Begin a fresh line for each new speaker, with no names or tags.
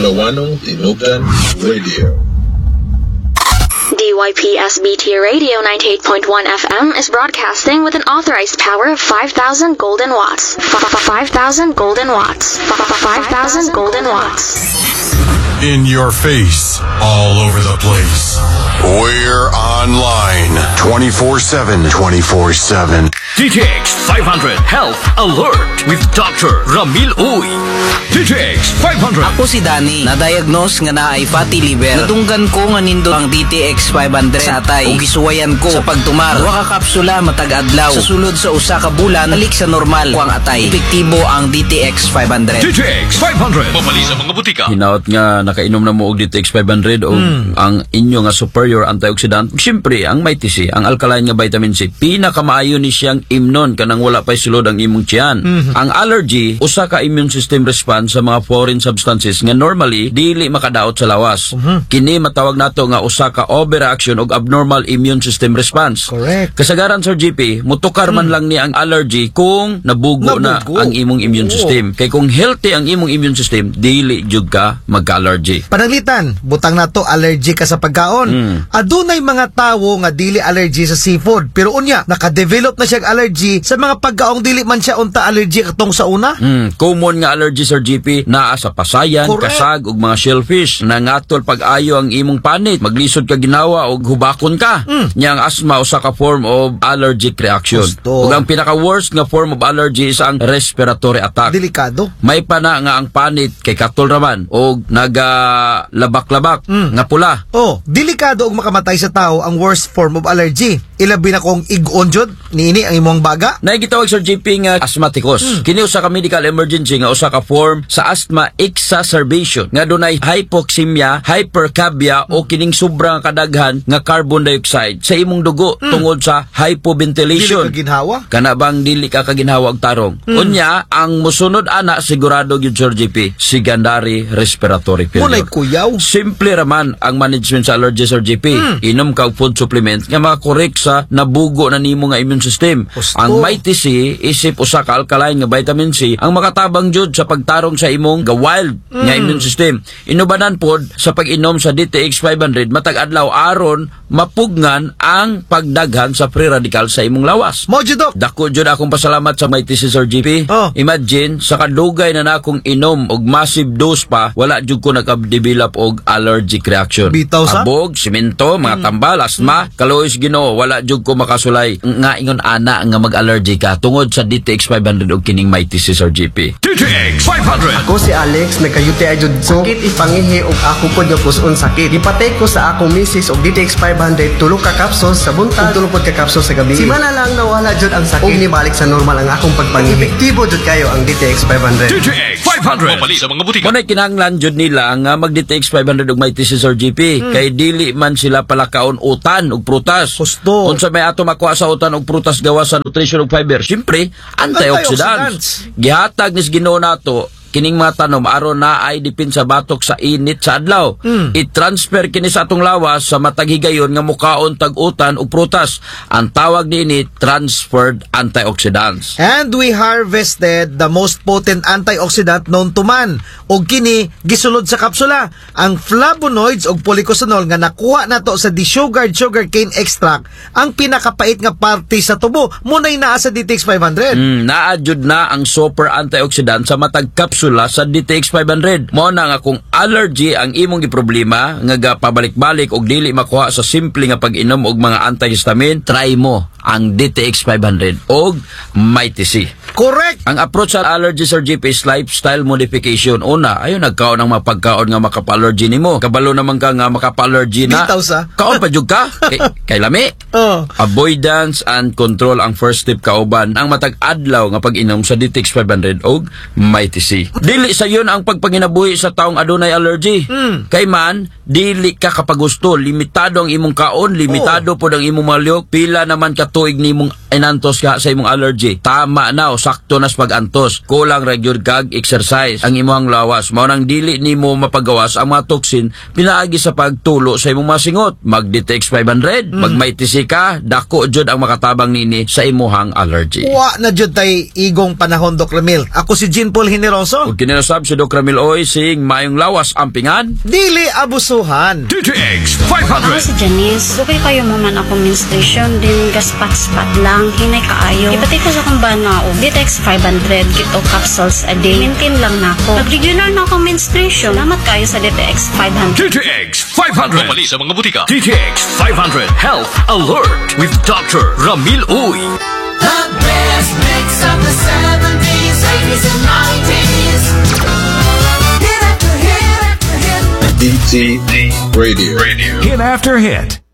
Ilocano Tinugan Radio.
DYPSBT Radio 98.1 FM is broadcasting with an authorized power of 5,000 golden watts. 5,000 golden watts. 5,000 golden watts.
In your face, all over the place. We're online 24/7. 24/7.
DTX 500 Health Alert with Dr. Ramil Uy. DTX 500.
Ako si Danny, na-diagnose nga na ay fatty liver. Nadunggan ko nga nindo ang DTX 500 sa atay. Ug gisuwayan ko sa pagtumar. Wa ka kapsula matag adlaw. Sa sulod sa usa ka bulan, balik sa normal ko ang atay. Epektibo ang DTX 500.
DTX 500. Mabali sa mga butika.
Hinaot nga nakainom na mo og DTX 500 o ang inyo nga superior antioxidant. Siyempre, ang Mighty C, ang alkaline nga vitamin C, pinakamaayo ni siyang imnon kanang wala pa sulod ang imong tiyan. Ang allergy, usa ka immune system response sa mga foreign substances nga normally dili makadaot sa lawas. Kini matawag nato nga usa ka overreaction og abnormal immune system response.
Correct.
Kasagaran Sir GP, mutukar man lang ni ang allergy kung nabugo na ang imong immune system. Kay kung healthy ang imong immune system, dili jud ka magka-allergy.
Panaglitan, butang na to allergy ka sa pagkaon. Adunay mga tawo nga dili allergy sa seafood, pero unya naka-develop na siya allergy sa mga pagkaong dili man siya unta allergy katong sa una.
Common nga allergy Sir GP naa sa pasayan,
Correct.
kasag ug mga shellfish. Nangatol pag-ayo ang imong panit, maglisod ka ginawa og hubakon ka. Nya ang asthma usa ka form of allergic reaction.
Gusto.
Ug ang pinaka-worst nga form of allergy is ang respiratory attack.
Delikado.
May pa na nga ang panit kay katol raman og nagalabak-labak nga pula.
Oh, delikado og makamatay sa tao ang worst form of allergy. Ilabi na kung ig-on jud niini ang imong baga.
Naigitawag Sir JP nga asthmaticus. Kini usa ka medical emergency nga usa ka form sa asthma exacerbation nga dunay hypoxemia, hypercapnia o kining sobrang kadaghan nga carbon dioxide sa imong dugo tungod sa hypoventilation.
Dili ka ginhawa.
Kana bang dili ka kaginhawa og tarong? Unya, ang musunod ana sigurado gyud Sir JP, secondary respiratory
Munay
failure.
kuyaw.
Simple raman ang management sa allergy Sir JP. Inom ka og food supplement nga makakorek sa nabugo na nimo nga immune system.
Gusto.
Ang Mighty C isip usa ka alkaline nga vitamin C ang makatabang jud sa pagtarong sa imong wild nga immune system. Inubanan pod sa pag-inom sa DTX 500 matag adlaw aron mapugnan ang pagdaghan sa free radical sa imong lawas.
Mo jud, Dok.
Dako jud akong pasalamat sa Mighty C Sir GP.
Oh.
Imagine sa kadugay na nakong inom og massive dose pa wala jud ko naka-develop og allergic reaction.
Bitaw sa?
Abog, simento, mga tambal, asthma, kalois Ginoo, wala jud ko makasulay. Nga ingon ana nga mag-allergy ka tungod sa DTX 500 og kining Mighty C Sir GP.
DTX 500.
Ako si Alex, nagka-UTI jud ko. Sakit ipangihi og ako pod nga puson sakit. Ipatay ko sa akong misis og DTX 500 tulo ka capsules sa buntag, tulo pod ka capsules sa gabi. Simana lang nawala jud ang sakit. Og nibalik sa normal ang akong pagpangihi. Epektibo jud kayo ang DTX 500.
DTX 500. Mabali sa mga butika.
Kunay kinahanglan jud nila nga mag-DTX 500 og Mighty C Sir GP kay dili man sila palakaon utan og prutas.
Gusto.
Unsa may ato makuha sa utan og prutas gawa sa nutrition ug fiber? Siyempre, antioxidants. Gihatag nis Ginoo nato kining mga tanom aron na ay dipin sa batok sa init sa adlaw. I-transfer kini sa atong lawas sa matag higayon nga mukaon tag utan ug prutas. Ang tawag niini transferred antioxidants.
And we harvested the most potent antioxidant known to man. Og kini gisulod sa kapsula, ang flavonoids og polycosanol nga nakuha nato sa desugared sugarcane extract, ang pinakapait nga parte sa tubo. Munay naa sa DTX 500.
Naadjud na ang super antioxidant sa matag kapsula sa DTX 500. Mao na nga kung allergy ang imong giproblema nga pabalik-balik og dili makuha sa simple nga pag-inom og mga antihistamine, try mo ang DTX 500 og Mighty C.
Correct.
Ang approach sa allergy Sir GP is lifestyle modification. Una, ayaw nagkaon ng mapagkaon nga makapa-allergy nimo. Kabalo naman ka nga makapa-allergy na.
Bitaw sa.
Kaon pa jud ka. Kay lami.
Oh.
Avoidance and control ang first step kauban ang matag adlaw nga pag-inom sa DTX 500 og Mighty C. Dili sa yun ang pagpanginabuhi sa taong adunay allergy. Kay man dili ka kapagusto, limitado ang imong kaon, limitado po ang imong malyok, pila naman ka tuig nimong inantos ka sa imong allergy. Tama na o sakto na sa pag-antos. Kulang ra gyud kag exercise ang imong lawas. Mao nang dili nimo mapagawas ang mga toxin pinaagi sa pagtulo sa imong masingot. Mag-DTX 500, magmaitisi ka, dako jud ang makatabang nini sa imuhang allergy.
Wa na jud tay igong panahon, Doc Ramil. Ako si Jean Paul Generoso.
Ug kinasab si Doc Ramil Oy sing maayong lawas ampingan.
Dili abusuhan.
DTX
Ako
500.
si Janice. Dugay kayo mo man ako menstruation, din gaspat-spat lang, hinay kaayo. Ipatay ko sa kong bana o DTX 500, gito capsules a day. Maintain lang na ako. Pag-regular na ako menstruation, salamat kayo sa DTX 500.
DTX 500. Pumali sa mga butika. DTX 500 Health Alert with Dr. Ramil Uy.
The best mix of the 70s, 80s, and 90s. Hit after hit after hit.
DT Radio.
Hit after hit.